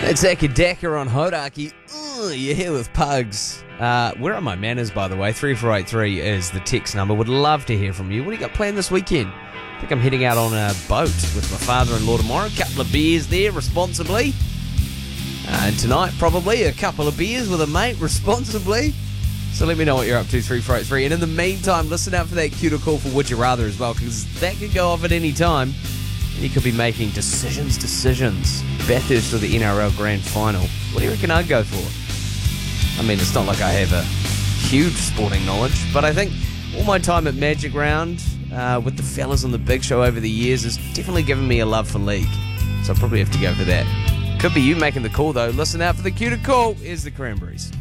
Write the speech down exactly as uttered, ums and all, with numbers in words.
It's Akadaka on Hodaki. Ooh, you're here with Pugs. Uh, where are my manners, by the way? three four eight three is the text number. Would love to hear from you. What do you got planned this weekend? I think I'm heading out on a boat with my father-in-law tomorrow. A couple of beers there, responsibly. Uh, and tonight, probably a couple of beers with a mate, responsibly. So let me know what you're up to, three four eight three. And in the meantime, listen out for that cue to call for Would You Rather as well, because that could go off at any time. And you could be making decisions, decisions. Bathurst for the N R L Grand Final. What do you reckon I'd go for? I mean, it's not like I have a huge sporting knowledge, but I think all my time at Magic Round uh, with the fellas on the Big Show over the years has definitely given me a love for league. So I'll probably have to go for that. Could be you making the call, though. Listen out for the cue to call. Here's the Cranberries.